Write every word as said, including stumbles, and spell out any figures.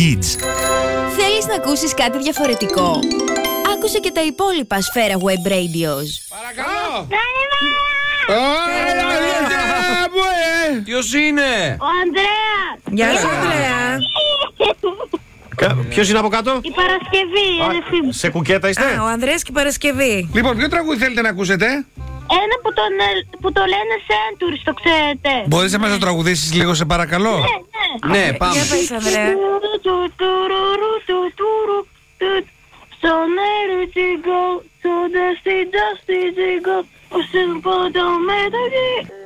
Kids. Θέλεις να ακούσεις κάτι διαφορετικό? Άκουσε και τα υπόλοιπα Σφαίρα Web Radios. Παρακαλώ! Ποιος είναι? Ο Ανδρέας! Γεια σου, Ανδρέα. Ποιος είναι από κάτω? Η Παρασκευή, η αδερφή μου. Σε κουκέτα είστε? Α, ο Ανδρέας και η Παρασκευή. Λοιπόν, ποιο τραγούδι θέλετε να ακούσετε? Ένα που, τον, ε, που το λένε Centuries, το ξέρετε. Μπορείς να μας το τραγουδήσεις λίγο, σε παρακαλώ? Ναι, ναι. Ναι, πάμε. Για πες, Ανδρέα. So let it go, so dusty, dusty, go. Oh, simple, don't matter.